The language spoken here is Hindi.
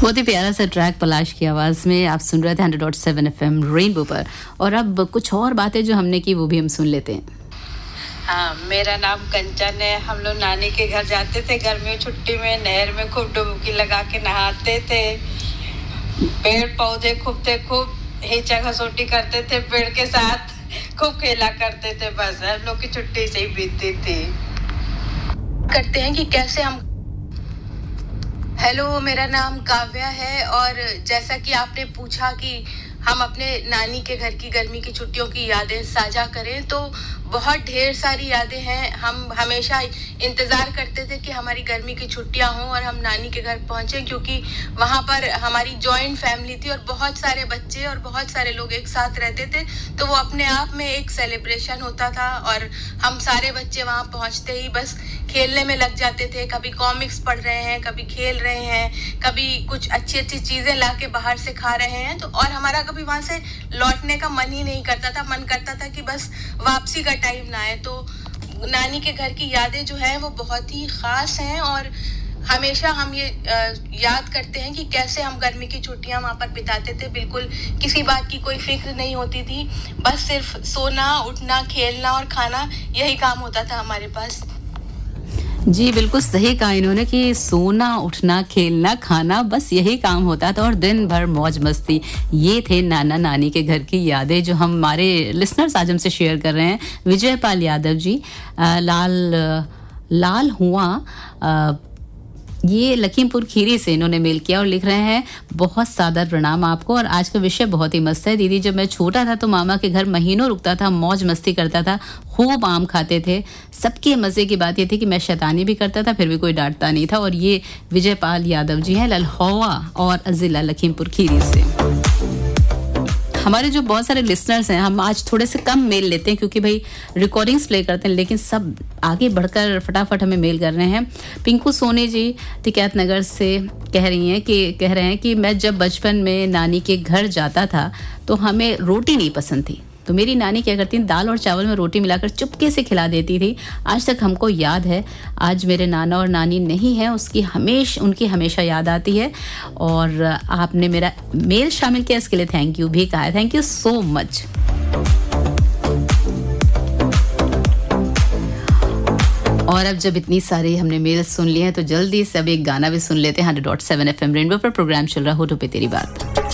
बहुत ही प्यारा सा ट्रैक पलाश की आवाज में आप सुन रहे थे 100.7 FM रेनबो पर। और अब कुछ और बातें जो हमने की वो भी हम सुन लेते हैं। हाँ, मेरा नाम कंचन है। हम लोग नानी के घर जाते थे गर्मियों छुट्टी में, नहर में खूब डुबकी लगा के नहाते थे, पेड़ पौधे खूब हिचा घसोटी करते थे, पेड़ के साथ खूब खेला करते थे। बस हम लोग की छुट्टी से ही बीतती थी। करते हैं कि कैसे हम हेलो, मेरा नाम काव्या है और जैसा कि आपने पूछा कि हम अपने नानी के घर की गर्मी की छुट्टियों की यादें साझा करें, तो बहुत ढेर सारी यादें हैं। हम हमेशा इंतज़ार करते थे कि हमारी गर्मी की छुट्टियां हों और हम नानी के घर पहुंचें, क्योंकि वहां पर हमारी जॉइंट फैमिली थी और बहुत सारे बच्चे और बहुत सारे लोग एक साथ रहते थे, तो वो अपने आप में एक सेलिब्रेशन होता था। और हम सारे बच्चे वहां पहुंचते ही बस खेलने में लग जाते थे। कभी कॉमिक्स पढ़ रहे हैं, कभी खेल रहे हैं, कभी कुछ अच्छी अच्छी चीज़ें ला के बाहर से खा रहे हैं। तो और हमारा कभी वहां से लौटने का मन ही नहीं करता था। मन करता था कि बस वापसी का टाइम ना आए। तो नानी के घर की यादें जो हैं वो बहुत ही खास हैं और हमेशा हम ये याद करते हैं कि कैसे हम गर्मी की छुट्टियां वहां पर बिताते थे। बिल्कुल किसी बात की कोई फिक्र नहीं होती थी, बस सिर्फ सोना, उठना, खेलना और खाना, यही काम होता था हमारे पास। जी बिल्कुल सही कहा इन्होंने कि सोना, उठना, खेलना, खाना, बस यही काम होता था और दिन भर मौज मस्ती। ये थे नाना नानी के घर की यादें जो हमारे लिसनर्स आज हमसे शेयर कर रहे हैं। विजयपाल यादव जी लाल हुआ ये लखीमपुर खीरी से इन्होंने मेल किया और लिख रहे हैं, बहुत सादर प्रणाम आपको। और आज का विषय बहुत ही मस्त है दीदी। जब मैं छोटा था तो मामा के घर महीनों रुकता था, मौज मस्ती करता था, खूब आम खाते थे। सबके मज़े की बात ये थी कि मैं शैतानी भी करता था, फिर भी कोई डांटता नहीं था। और ये विजयपाल यादव जी हैं ललहौवा और ज़िला लखीमपुर खीरी से। हमारे जो बहुत सारे लिसनर्स हैं, हम आज थोड़े से कम मेल लेते हैं क्योंकि भाई रिकॉर्डिंग्स प्ले करते हैं, लेकिन सब आगे बढ़कर फटाफट हमें मेल कर रहे हैं। पिंकू सोनी जी टिकैत नगर से कह रहे हैं कि मैं जब बचपन में नानी के घर जाता था तो हमें रोटी नहीं पसंद थी, तो मेरी नानी क्या करती थी, दाल और चावल में रोटी मिलाकर चुपके से खिला देती थी। आज तक हमको याद है। आज मेरे नाना और नानी नहीं है, उनकी हमेशा याद आती है। और आपने मेरा मेल शामिल किया, इसके लिए थैंक यू भी कहा है। Thank you so much. और अब जब इतनी सारी हमने मेल सुन लिए हैं तो जल्दी से अब एक गाना भी सुन लेते हैं। 100.7 FM रेनबो पर प्रोग्राम चल रहा हो तो पे तेरी बात।